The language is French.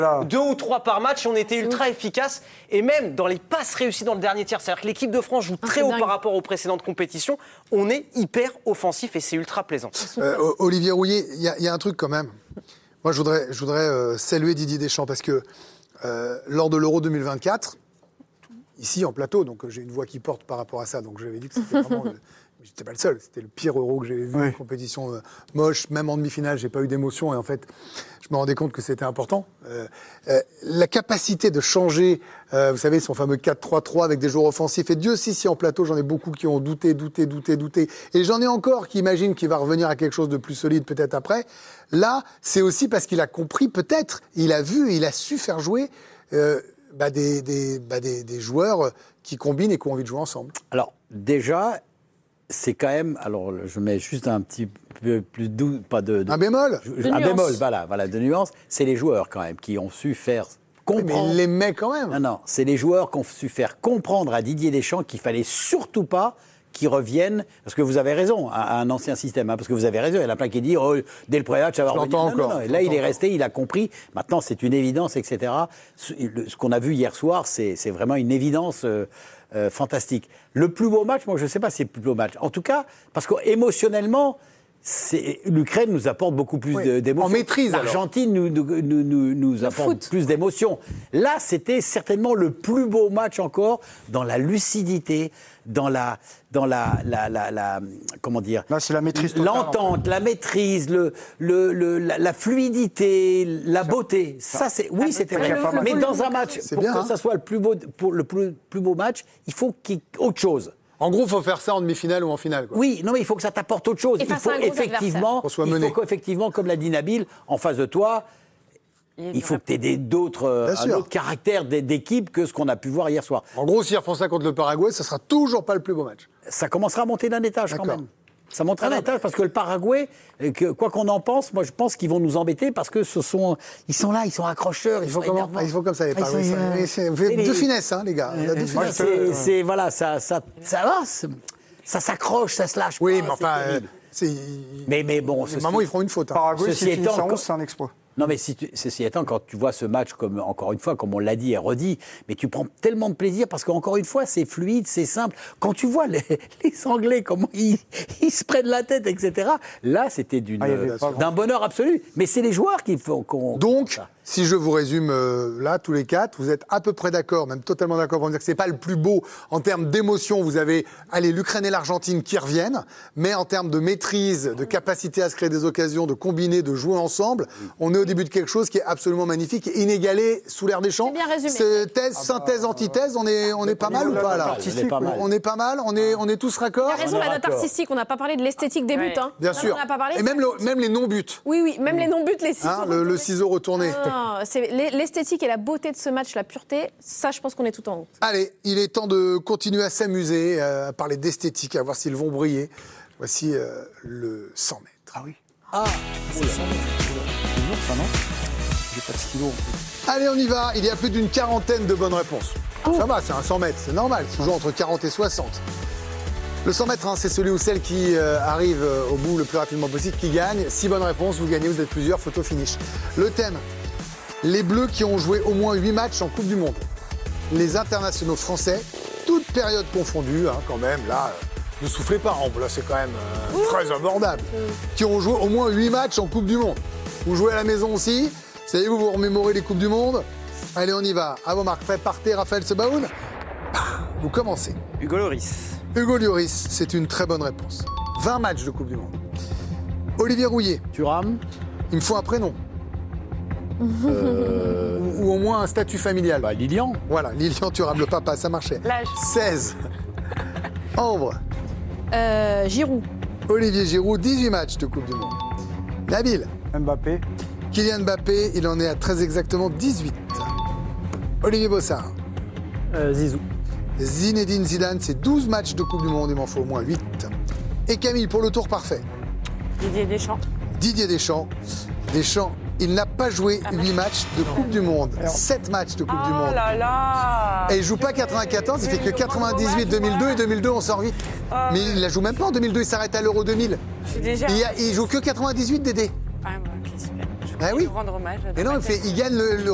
2 ou 3 par match, on était ultra efficace. Et même dans les passes réussies dans le dernier tiers, c'est-à-dire que l'équipe de France joue très haut par rapport aux précédentes compétitions, on est hyper offensif et c'est ultra plaisant. Olivier Rouillet, il y a un truc quand même. Moi, je voudrais saluer Didier Deschamps parce que lors de l'Euro 2024, ici en plateau, donc j'ai une voix qui porte par rapport à ça, donc j'avais dit que c'était vraiment... J'étais pas le seul, c'était le pire Euro que j'avais vu, une compétition moche, même en demi-finale, j'ai pas eu d'émotion et en fait, je me rendais compte que c'était important. La capacité de changer, vous savez, son fameux 4-3-3 avec des joueurs offensifs, et Dieu sait si en plateau, j'en ai beaucoup qui ont douté, et j'en ai encore qui imaginent qu'il va revenir à quelque chose de plus solide peut-être après. Là, c'est aussi parce qu'il a compris, peut-être, il a vu, il a su faire jouer des joueurs qui combinent et qui ont envie de jouer ensemble. Alors, déjà... C'est quand même, alors je mets juste un petit peu plus doux, pas de un bémol. Un bémol, voilà, de nuance. C'est les joueurs quand même qui ont su faire comprendre. Mais il les met quand même. Non, c'est les joueurs qui ont su faire comprendre à Didier Deschamps qu'il fallait surtout pas qu'ils reviennent, parce que vous avez raison, à un ancien système, parce que vous avez raison, il y en a plein qui disent dès le premier match, ça va revenir. Non. Là, il est resté, il a compris. Maintenant, c'est une évidence, etc. Ce qu'on a vu hier soir, c'est vraiment une évidence. Fantastique. Le plus beau match, moi je ne sais pas si c'est le plus beau match. En tout cas, parce qu'émotionnellement, l'Ukraine nous apporte beaucoup plus d'émotions. En maîtrise. L'Argentine nous apporte plus d'émotions. Là, c'était certainement le plus beau match encore dans la lucidité, dans la comment dire. Là, c'est la maîtrise totale, l'entente, la maîtrise, la fluidité, la beauté. Ça, c'était vrai. Mais dans un match, pour que ça soit le plus beau match, il faut qu'il y ait autre chose. En gros, il faut faire ça en demi-finale ou en finale. Quoi. Oui, non, mais il faut que ça t'apporte autre chose. Il faut qu'effectivement, comme l'a dit Nabil, en face de toi, il faut que tu aies un autre caractère d'équipe que ce qu'on a pu voir hier soir. En gros, si ils refont ça contre le Paraguay, ça sera toujours pas le plus beau match. Ça commencera à monter d'un étage quand même. Ça montera un étage parce que le Paraguay, quoi qu'on en pense, moi je pense qu'ils vont nous embêter parce que ils sont là, ils sont accrocheurs, ils sont énervants. Il faut comme ça les Paraguayens. De finesse, les gars. Ça s'accroche, ça se lâche. Oui, mais enfin, mais bon, maman, ils feront une faute. Paraguay, si ils finissent 11, c'est un exploit. Non, mais ceci étant, quand tu vois ce match, encore une fois, comme on l'a dit et redit, mais tu prends tellement de plaisir parce qu'encore une fois, c'est fluide, c'est simple. Quand tu vois les Anglais, comment ils se prennent la tête, etc., là, c'était d'un bonheur absolu. Mais c'est les joueurs qui font Donc, si je vous résume là, tous les quatre, vous êtes à peu près d'accord, même totalement d'accord pour dire que c'est pas le plus beau en termes d'émotion. Vous avez, l'Ukraine et l'Argentine qui reviennent, mais en termes de maîtrise, de capacité à se créer des occasions, de combiner, de jouer ensemble, on est au début de quelque chose qui est absolument magnifique, inégalé sous l'air des champs. C'est bien résumé. Synthèse, antithèse, on est pas mal ou pas là ? On est pas mal, on est tous raccords. Il y a raison, la note artistique, on n'a pas parlé de l'esthétique des buts. Bien sûr. Et même les non-buts. Oui, même les non-buts, les ciseaux. Le ciseau retourné. C'est l'esthétique et la beauté de ce match, la pureté, ça je pense qu'on est tout en haut. Allez, il est temps de continuer à s'amuser, à parler d'esthétique, à voir s'ils vont briller. Voici le 100 mètres. Ah oui. C'est 100 mètres. Ça, non ? J'ai pas de stylo. Allez, on y va. Il y a plus d'une quarantaine de bonnes réponses. Ça va, c'est un 100 mètres, c'est normal. C'est toujours entre 40 et 60. Le 100 mètres, c'est celui ou celle qui arrive au bout le plus rapidement possible, qui gagne. 6 bonnes réponses, vous gagnez, vous êtes plusieurs, photo finish. Le thème, les Bleus qui ont joué au moins 8 matchs en Coupe du Monde. Les internationaux français, toutes périodes confondues, quand même, là, ne soufflez pas, là c'est quand même très abordable, qui ont joué au moins 8 matchs en Coupe du Monde. Vous jouez à la maison aussi, savez-vous, vous remémorez les Coupes du Monde. Allez, on y va. À vos marques, faites partez, Raphaël Sebaoun. Vous commencez. Hugo Lloris. Hugo Lloris, c'est une très bonne réponse. 20 matchs de Coupe du Monde. Olivier Rouillet. Thuram. Il me faut un prénom. Ou au moins un statut familial. Lilian. Voilà, Lilian Thuram, le papa, ça marchait. L'âge. 16. Ambre. Giroud. Olivier Giroud, 18 matchs de Coupe du Monde. Nabil. Mbappé. Kylian Mbappé, il en est à très exactement 18. Olivier Bossard. Zizou. Zinedine Zidane, c'est 12 matchs de Coupe du Monde, il m'en faut au moins 8. Et Camille, pour le tour parfait. Didier Deschamps. Didier Deschamps. Deschamps, il n'a pas joué 8 matchs de Coupe du Monde. 7 matchs de Coupe du Monde. Oh là là. Et il joue pas 94, il fait que 98, 2002 et 2002, on sort vite. Mais il la joue même pas en 2002, il s'arrête à l'Euro 2000. Il joue que 98, Dédé. Ah, bah, ok, super. Ah oui. Rendre hommage à Et non, il gagne le